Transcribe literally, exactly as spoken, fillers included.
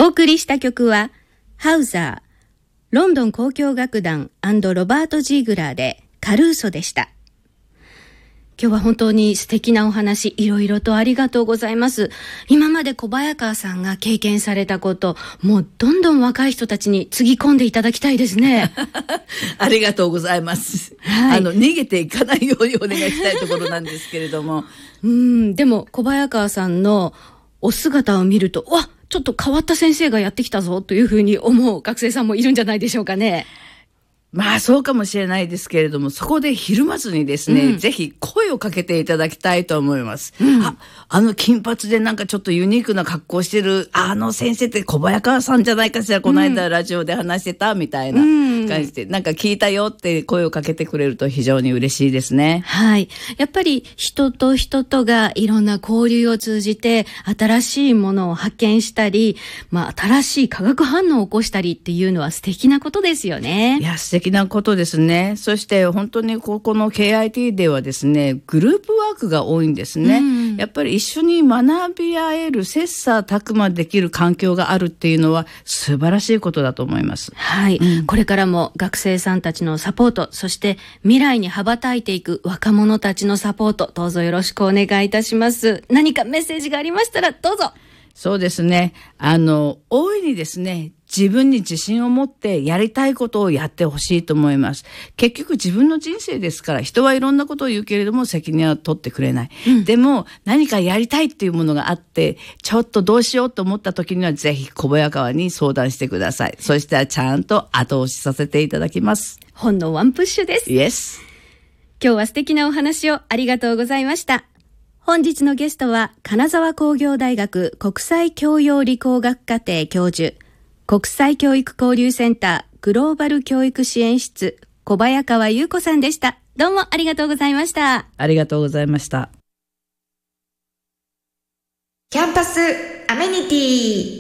お送りした曲はハウザー、ロンドン交響楽団&ロバート・ジーグラーでカルーソでした。今日は本当に素敵なお話、いろいろとありがとうございます。今まで小早川さんが経験されたこと、もうどんどん若い人たちにつぎ込んでいただきたいですね。 ありがとうございます、はい、あの逃げていかないようにお願いしたいところなんですけれどもうん、でも小早川さんのお姿を見ると、わ、ちょっと変わった先生がやってきたぞというふうに思う学生さんもいるんじゃないでしょうかね。 まあそうかもしれないですけれども、そこでひるまずにですね、うん、ぜひ声をかけていただきたいと思います、うん、あ、あの金髪でなんかちょっとユニークな格好してるあの先生って小早川さんじゃないかしら、この間ラジオで話してたみたいな感じで、うん、なんか聞いたよって声をかけてくれると非常に嬉しいですね。 はい。やっぱり人と人とがいろんな交流を通じて新しいものを発見したり、まあ新しい化学反応を起こしたりっていうのは素敵なことですよね。 いや、素敵なことですね。そして本当にここの ケーアイティー ではですね、グループワークが多いんですね、うん、やっぱり一緒に学び合える、切磋琢磨できる環境があるっていうのは素晴らしいことだと思います。 はい、うん、これからも学生さんたちのサポート、そして未来に羽ばたいていく若者たちのサポート、どうぞよろしくお願いいたします。何かメッセージがありましたらどうぞ。 そうですね、あの大いにですね、自分に自信を持ってやりたいことをやってほしいと思います。結局自分の人生ですから、人はいろんなことを言うけれども責任は取ってくれない、うん、でも何かやりたいっていうものがあって、ちょっとどうしようと思った時にはぜひ小早川に相談してください。そしたらちゃんと後押しさせていただきます。 ほんのワンプッシュです。 イエス。 今日は素敵なお話をありがとうございました。本日のゲストは金沢工業大学国際教養理工学科程教授、国際教育交流センターグローバル教育支援室小早川優子さんでした。どうもありがとうございました。 ありがとうございました。 キャンパスアメニティ。